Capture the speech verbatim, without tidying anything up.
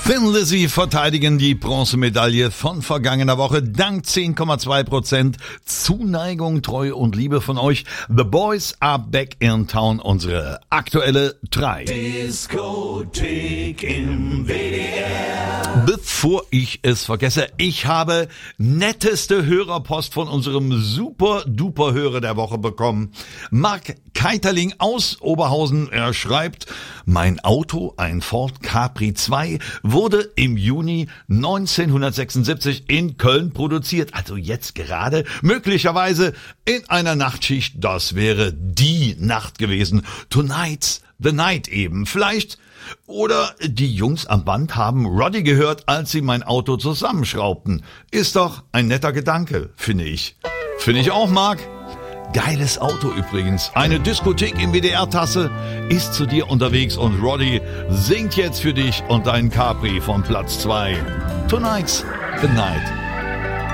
Thin Lizzy verteidigen die Bronzemedaille von vergangener Woche dank zehn Komma zwei Prozent Zuneigung, Treue und Liebe von euch. The Boys are back in town, unsere aktuelle drei. Diskothek im W D R. Bevor ich es vergesse, ich habe netteste Hörerpost von unserem super-duper-Hörer der Woche bekommen. Mark Keiterling aus Oberhausen, er schreibt: Mein Auto, ein Ford Capri zwei, wurde im Juni neunzehnhundertsechsundsiebzig in Köln produziert. Also jetzt gerade, möglicherweise in einer Nachtschicht. Das wäre die Nacht gewesen. Tonight's the night eben. Vielleicht. Oder die Jungs am Band haben Roddy gehört, als sie mein Auto zusammenschraubten. Ist doch ein netter Gedanke, finde ich. Finde ich auch, Marc. Geiles Auto übrigens. Eine Diskothek im W D R-Tasse ist zu dir unterwegs und Roddy singt jetzt für dich und deinen Capri von Platz zwei. Tonight's the night.